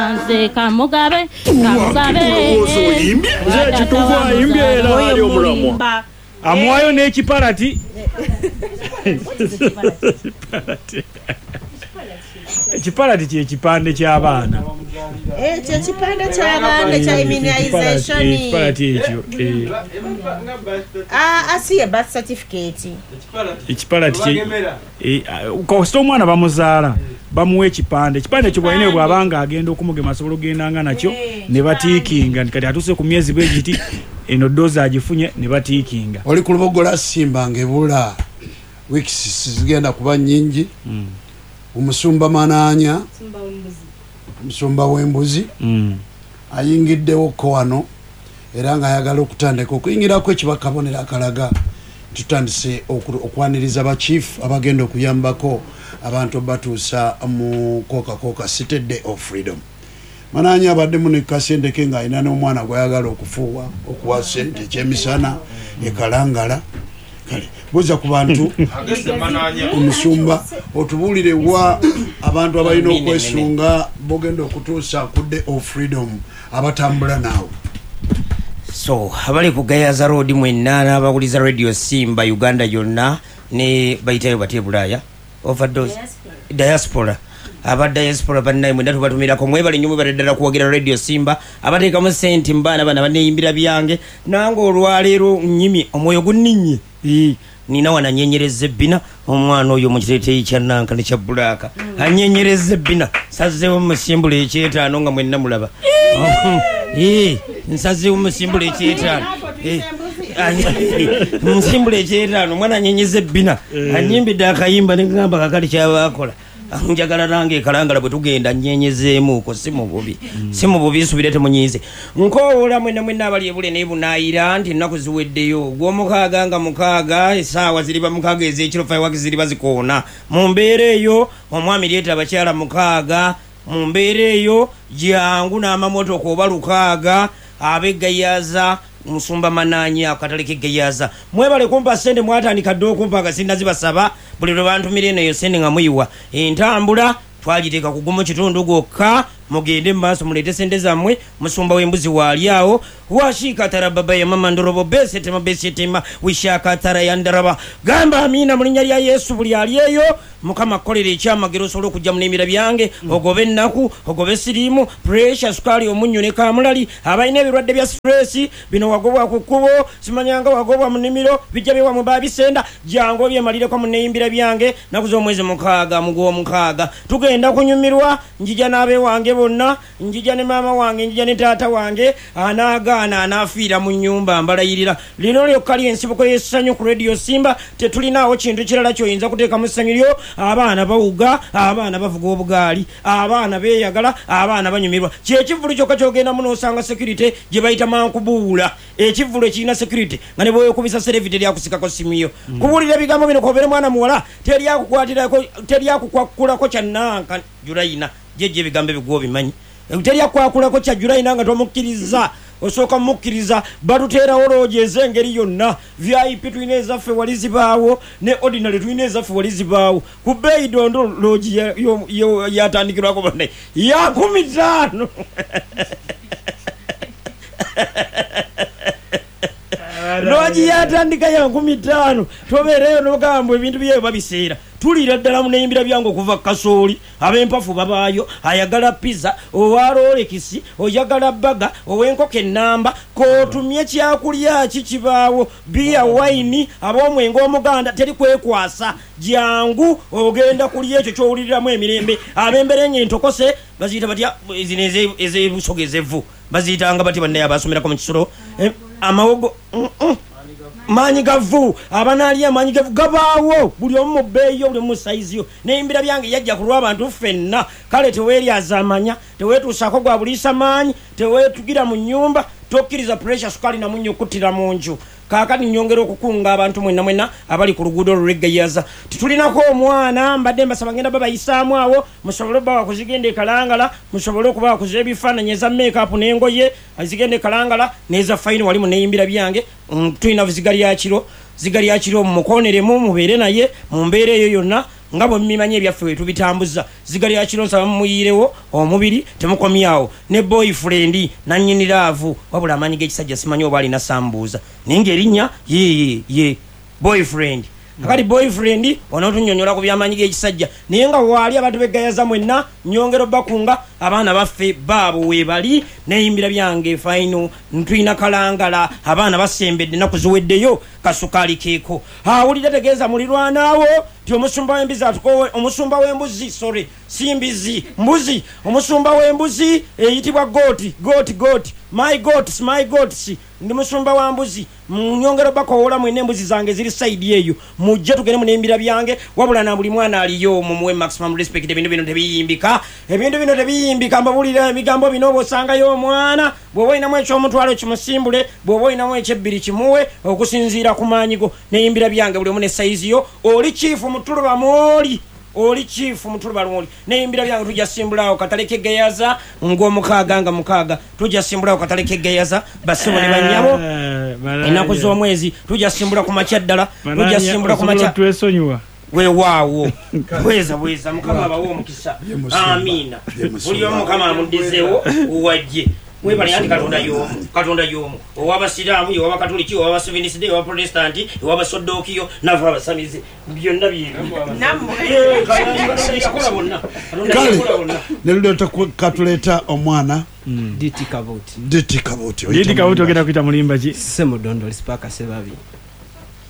Nze kamugabe Nze kituva imbyera ali omulamwa amwayo n'ekipalati ekipalati ky'ekipande ky'abaana ekyo ekipande ky'abaana kya immunization ekipalati ekyo asiye birth certificate ekipalati kosita omwana bamuzaala bamuwa ekipande ekyo bwalina bw'abanga agenda okumugema asobola okugendanga nakyo ne batiikinga kati atuuse ku myezi bwegiti eno doozi agifunye ne batiikinga oli ku lubogola simba ng'ebula wiikisi zigenda kuba nnyingi omusumba mananya omusumba w'embuzi ayingiddewoko wano era ng'ayagala okutandika okuyingirako ekibakabonero akalaga tutandise okwaniriza bachief abagenda okuyambako abantu batuusa mu koka City Day of Freedom. Mananya abaddemu ne kasendeke ng'alina n'omwana gw'ayagala okufuuwa okuwa ssente ekyemisana ekalangala kale buza ku bantu omusumba otubuulire wa abantu abalina okwesunga bogenda okutuusa ku Day of Freedom abatambula naawe. So abali ku Gayaza Road mwenna n'abakuliza Radio Simba Uganda yonna ne bayitayo batye Bulaya overdose diaspora aba diaspora bannaye mwenda tubatumirako mwebale nnyo mwebale ddala kuwagira Radio Simba abateekamu sente mbaana bana baneeyimbira byange nange olwaleero nnyimi omwoyo gunninnye nina wananyenyereza ebbina omwana oyo mu kiteeteeyi kya nanka ne kya bulaaka anyenyereza ebbina sazeewo musimbula ekyetaano nga mwenna mulaba nsazeewo musimbula ekyetaano musimbula ekyetaano omwana anyenyeza ebbina anyimbidde akayimba negamba kakali kyabakola njagala nange ekalangala bwe tugenda nyenyezeemuuko si mu bubi nsubire temunyiize nkoowola mwenna abali ebule nebunaayira nti ennaku ziweddeyo gw'omukaaga nga mukaaga essaawa ziriba mukaaga ez'ekiro faiwaki ziriba zikoona mu mbeera eyo omwami leeta abakyala mukaaga mu mbeera eyo jangu n'amamotoka oba lukaaga abegayaza musumba mananya akatale kegayaza mwebale kumpa sente mwatandika ddo okumpa agasinda zibasaba buli lwe bantumira eno eyo sente nga muyiwa entambula twagiteeka kugumu kitundu gwokka mugende maaso muleete sente zammwe musumba w'embuzi waali awo washikatara baba ya mama ndorobo besetema wishakatara ya ndaraba gamba amina mu linnya lya Yesu buli ali eyo mukama kolera ekyamagero osobola okujja mun'emira byange ogobe ennaku ogobe siriimu pressure sukali omunnyo ne kamulali abalina ebirwadde bya stress bino wagobwa ku kkubo simanyanga wagobwa mu nnimiro bijja byewa mu babisenda jangu byemalireko muneeyimbira byange nakuza omwezi mukaaga mugw'omukaaga tugenda kunyumirwa njija n'abe wange bonna njija ne maama wange njija ne taata wange anaagaana anaafiira mu nnyumba mbalayirira lino lyokka ly'ensibuko y'essanyu ku Radio Simba tetulinaawo kintu kirala kyoyinza kuteekamu essanyu lyo abaana bawuga abaana bavuga obugaali abaana beeyagala abaana banyumirwa kyekivulu kyokka kyogenda muno osanga security gye bayita mankubuula ekivulu ekirina security nga ne bweyokubisa serevi teryakusikako simiyo kubuulira ebigambo bino kobeere mwana muwala teryakukwakulako kyannanka julayina jejje ebigambo ebigwo bimanyi teryakwakulako kya julayina nga tomukkiriza osooka mukkiriza batuteerawo loogi ez'engeri yonna VIP tulina ezaffe wali zibaawo ne ordinary tulina ezaffe wali zibaawo ku bbeeyi dondo loogi yatandikirwako bonna ya 15 loogi yatandika ya 15 tobeereyo nogamba ebintu byeyo babiseera tulira ddala muneeyimbira byange okuva kasooli ab'empafu babaayo ayagala pizza owa rolekisi oyagala baga ow'enkoko ennamba kootumye kyakulya kikibaawo biya wayini ab'omwenge omuganda teri kwekwasa jangu ogenda kulya ekyo kyowuliriramu emirembe ab'emberenye entokose baziyita batya zino ez'ebusoga ez'evvu baziyitanga bati bannaye abasomerako mu kisolo amawogo manyi gavu abanali amanyi gavu gabaawo buli omu mu bbeeyo buli mu saiziyo neyimbira byange yajja kulwa abantu ffenna kale teweeryaza amanya teweetuusako gwa buliisa maanyi teweetugira mu nnyumba tokkiriza pressure sukali na munnyo okuttira mu nju kaakati nnyongera okukunga abantu mwenna abali ku luguudo olw'eggayaza titulinako omwana mbadde mbasaba ngenda babayisaamu awo musobole okuba wakuzigenda ekalangala musobole okuba wakuza ebifaananyi eza make-up n'engoye zigenda ekalangala n'eza fayini wali muneeyimbira byange tulina ziga lya kiro mumukoneremu mubeere naye mu mbeera eyo yonna nga bwe mmimanyi ebyaffe bwe tubitambuza zigali ya Kironsa bamuyirewo omubiri temukomyawo ne boyfriend nannyini laavu wabula amaanyi g'ekisajja simanyi oba alina sambuuza naye ng'erinnya ye boyfriend akali boyfriend onootunnyonnyola ku byamaanyi g'ekisajja naye nga waali abantu beggayaza mwenna nyongero bakunga abaana baffe baabo weebali neyimbira byange faino ntulina kalangala abaana basembedde ennaku ziweddeyo kasukaali keeko awulira tegeeza mulirwanaawo ti omusumba w'embuzi atukowe omusumba w'embuzi sorry si mbizi mbuzi omusumba w'embuzi eyitibwa gooti my goats ndi musumba wa mbuzi nyongero bakowola mwene embuzi zange ziri saidi eyo mujje tugende muneyimbira byange wabula na buli mwana aliyo mumuwe maximum respect ebintu bino tebiyimbika mbabulira ebigambo bino obosangayo omwana bw'oba olinamu eky'omutwalo kimusimbule bw'oba olinamu ekyebbiri kimuwe okusinziira ku maanyigo neyimbira byange buli omu ne saizi yo oli chief mutuluba mwoli neyimbira byange tujja simbulawo katale kegeyaza ng'omukaaga nga mukaaga tujja simbulawo katale kegeyaza basibo ne bannyabo ennaku z'omwezi tujja simbula ku makya ddala tujja simbula ku makya weewaawo bweza mukama abawo omukisa amiina buli omu mukama amuddizeewo wajje webale anti katonda y'omu ow'abasiraamu ow'abakatoliki ow'abaseveniside ow'abaprotestanti ow'abasodookiyo nava abasamize byonna kale neluleta katuleeta omwana Diti Kabuti ogenda kuyita mulimba ki Semudondoli Spaka Sebabi